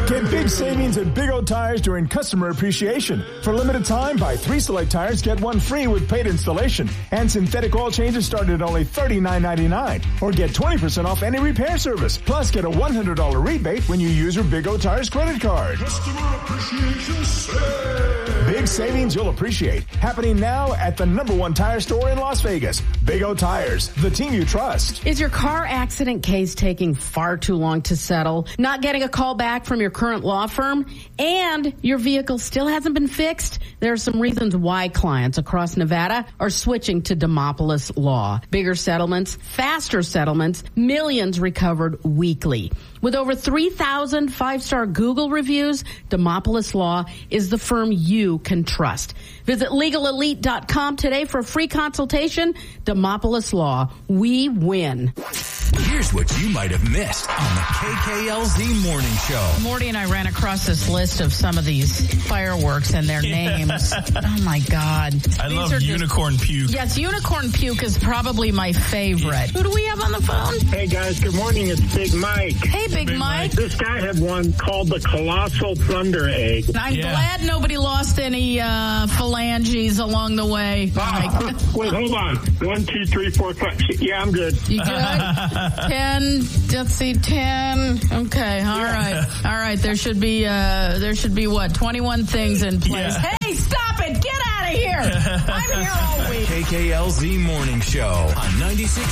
Get big savings at Big O Tires during customer appreciation. For limited time, buy 3 select tires, get 1 free with paid installation. And synthetic oil changes start at only $39.99. Or get 20% off any repair service. Plus, get a $100 rebate when you use your Big O Tires credit card. Customer appreciation sale. Big savings you'll appreciate. Happening now at the #1 tire store in Las Vegas. Big O Tires, the team you trust. Is your car accident case taking far too long to settle? Not getting a call back from your current law firm? And your vehicle still hasn't been fixed? There are some reasons why clients across Nevada are switching to Demopolis Law. Bigger settlements, faster settlements, millions recovered weekly. With over 3,000 5-star Google reviews, Demopolis Law is the firm you can trust. Visit LegalElite.com today for a free consultation. Demopolis Law. We win. Here's what you might have missed on the KKLZ Morning Show. Morty and I ran across this list of some of these fireworks and their names. Oh, my God. I love unicorn puke. Yes, unicorn puke is probably my favorite. Who do we have on the phone? Hey, guys. Good morning. It's Big Mike. Hey, Big Mike. This guy had one called the Colossal Thunder Egg. I'm glad nobody lost any phalanges along the way. Wait, hold on. 1, 2, 3, 4, 5. Yeah, I'm good. You good? 10. Let's see, 10. Okay, all right. There should be what? 21 things in place. Yeah. Hey, stop it! Get out of here! I'm here all week. KKLZ Morning Show on 96.